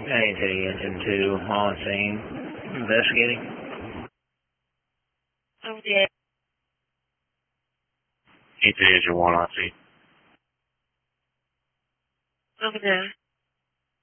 AT Engine 2 on scene. Investigating. Over there. AT Engine 1 on scene. Over there.